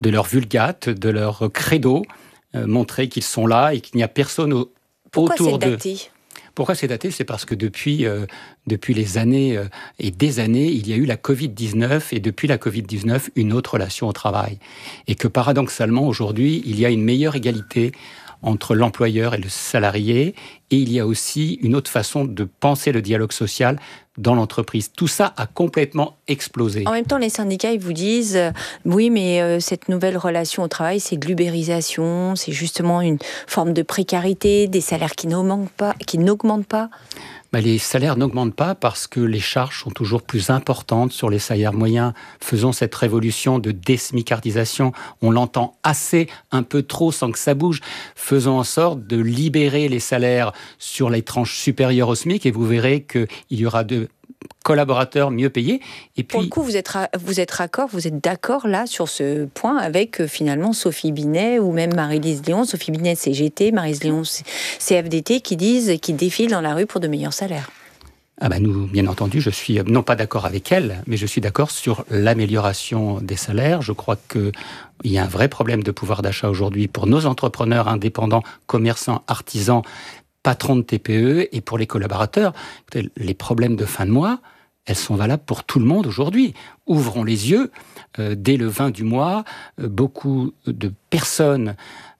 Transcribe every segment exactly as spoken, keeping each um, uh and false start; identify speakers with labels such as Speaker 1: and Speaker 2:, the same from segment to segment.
Speaker 1: de leur vulgate, de leur credo, euh, montrer qu'ils sont là et qu'il n'y a personne au,
Speaker 2: Pourquoi
Speaker 1: autour
Speaker 2: c'est
Speaker 1: d'eux.
Speaker 2: daté ?
Speaker 1: Pourquoi c'est daté ? C'est parce que depuis, euh, depuis les années euh, et des années, il y a eu la covid dix-neuf et depuis la covid dix-neuf, une autre relation au travail. Et que paradoxalement, aujourd'hui, il y a une meilleure égalité entre l'employeur et le salarié, et il y a aussi une autre façon de penser le dialogue social dans l'entreprise. Tout ça a complètement explosé.
Speaker 2: En même temps, les syndicats, ils vous disent euh, oui, mais euh, cette nouvelle relation au travail, c'est de l'ubérisation, c'est justement une forme de précarité, des salaires qui n'augmentent pas, qui n'augmentent pas.
Speaker 1: Ben, les salaires n'augmentent pas parce que les charges sont toujours plus importantes sur les salaires moyens. Faisons cette révolution de désmicardisation. On l'entend assez, un peu trop, sans que ça bouge. Faisons en sorte de libérer les salaires sur les tranches supérieures au SMIC et vous verrez qu'il y aura de collaborateurs mieux payés. Et puis,
Speaker 2: pour le coup, vous êtes, ra- vous êtes raccord, vous êtes d'accord là sur ce point avec euh, finalement Sophie Binet ou même Maryse Léon, Sophie Binet C G T, Maryse Léon C F D T, qui disent, qui défilent dans la rue pour de meilleurs salaires.
Speaker 1: Ah ben nous, bien entendu, je suis non pas d'accord avec elle, mais je suis d'accord sur l'amélioration des salaires. Je crois qu'il y a un vrai problème de pouvoir d'achat aujourd'hui pour nos entrepreneurs indépendants, commerçants, artisans, patrons de T P E et pour les collaborateurs. Les problèmes de fin de mois, elles sont valables pour tout le monde aujourd'hui. Ouvrons les yeux. Euh, dès le vingt du mois, euh, beaucoup de personnes,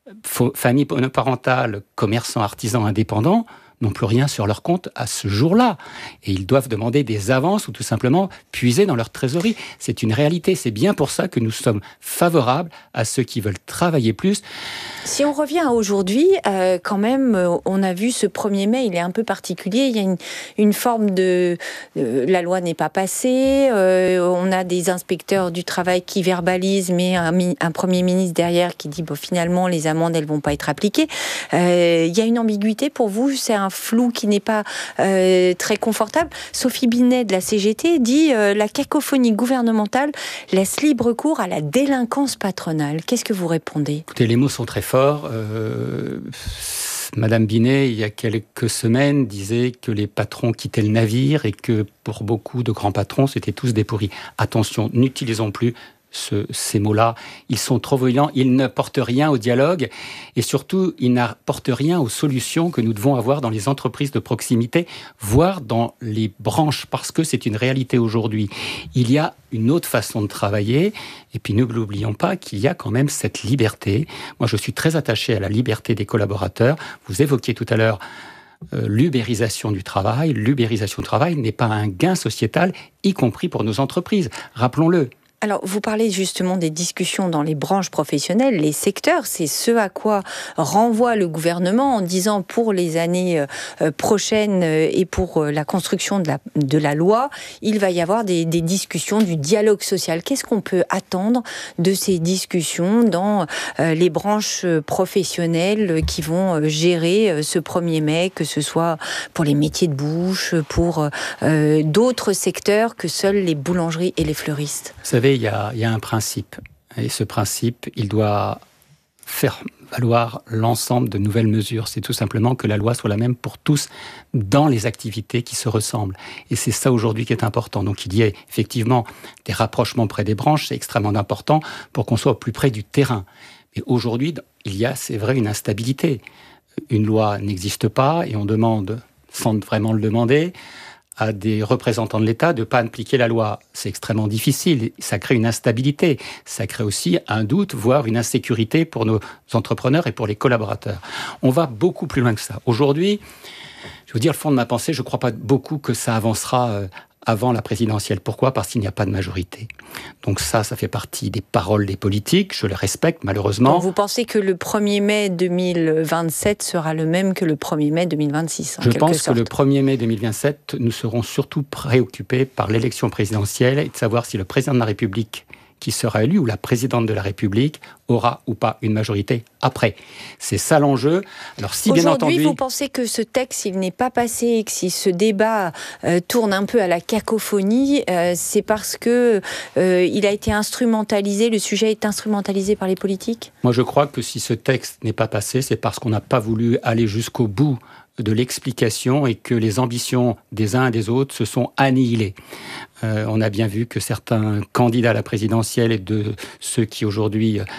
Speaker 1: f- familles monoparentales, commerçants, artisans, indépendants, n'ont plus rien sur leur compte à ce jour-là. Et ils doivent demander des avances ou tout simplement puiser dans leur trésorerie. C'est une réalité. C'est bien pour ça que nous sommes favorables à ceux qui veulent travailler plus.
Speaker 2: Si on revient à aujourd'hui, euh, quand même, euh, on a vu ce premier mai, il est un peu particulier. Il y a une, une forme de... Euh, la loi n'est pas passée. Euh, on a des inspecteurs du travail qui verbalisent, mais un, un Premier ministre derrière qui dit bon, finalement, les amendes, elles ne vont pas être appliquées. Euh, il y a une ambiguïté pour vous. C'est un flou qui n'est pas euh, très confortable. Sophie Binet de la C G T dit euh, la cacophonie gouvernementale laisse libre cours à la délinquance patronale. Qu'est-ce que vous répondez ?
Speaker 1: Écoutez, les mots sont très forts. Euh, Madame Binet, il y a quelques semaines, disait que les patrons quittaient le navire et que pour beaucoup de grands patrons, c'était tous des pourris. Attention, n'utilisons plus Ce, ces mots-là, ils sont trop violents, ils ne portent rien au dialogue et surtout, ils n'apportent rien aux solutions que nous devons avoir dans les entreprises de proximité, voire dans les branches, parce que c'est une réalité aujourd'hui. Il y a une autre façon de travailler et puis ne l'oublions pas qu'il y a quand même cette liberté. Moi, je suis très attaché à la liberté des collaborateurs. Vous évoquiez tout à l'heure Euh, l'ubérisation du travail. L'ubérisation du travail n'est pas un gain sociétal, y compris pour nos entreprises. Rappelons-le.
Speaker 2: Alors, vous parlez justement des discussions dans les branches professionnelles, les secteurs, c'est ce à quoi renvoie le gouvernement en disant pour les années euh, prochaines et pour euh, la construction de la, de la loi, il va y avoir des, des discussions, du dialogue social. Qu'est-ce qu'on peut attendre de ces discussions dans euh, les branches professionnelles qui vont euh, gérer euh, ce premier mai, que ce soit pour les métiers de bouche, pour euh, d'autres secteurs que seuls les boulangeries et les fleuristes ?
Speaker 1: Vous savez, il y a, il y a un principe. Et ce principe, il doit faire valoir l'ensemble de nouvelles mesures. C'est tout simplement que la loi soit la même pour tous dans les activités qui se ressemblent. Et c'est ça aujourd'hui qui est important. Donc il y a effectivement des rapprochements près des branches, c'est extrêmement important pour qu'on soit au plus près du terrain. Mais aujourd'hui, il y a, c'est vrai, une instabilité. Une loi n'existe pas et on demande, sans vraiment le demander, à des représentants de l'État de ne pas appliquer la loi. C'est extrêmement difficile, ça crée une instabilité, ça crée aussi un doute, voire une insécurité pour nos entrepreneurs et pour les collaborateurs. On va beaucoup plus loin que ça. Aujourd'hui, je vais vous dire le fond de ma pensée, je ne crois pas beaucoup que ça avancera avant la présidentielle. Pourquoi ? Parce qu'il n'y a pas de majorité. Donc ça, ça fait partie des paroles des politiques, je les respecte malheureusement.
Speaker 2: Donc vous pensez que le premier mai deux mille vingt-sept sera le même que le premier mai deux mille vingt-six, en
Speaker 1: Je
Speaker 2: quelque
Speaker 1: pense
Speaker 2: sorte.
Speaker 1: que le premier mai deux mille vingt-sept, nous serons surtout préoccupés par l'élection présidentielle et de savoir si le président de la République qui sera élu ou la présidente de la République aura ou pas une majorité après. C'est ça l'enjeu. Alors si bien entendu...
Speaker 2: Aujourd'hui, vous pensez que ce texte, il n'est pas passé et que si ce débat euh, tourne un peu à la cacophonie, euh, c'est parce que euh, il a été instrumentalisé, le sujet est instrumentalisé par les politiques ?
Speaker 1: Moi, je crois que si ce texte n'est pas passé, c'est parce qu'on n'a pas voulu aller jusqu'au bout de l'explication et que les ambitions des uns et des autres se sont annihilées. Euh, on a bien vu que certains candidats à la présidentielle et de ceux qui aujourd'hui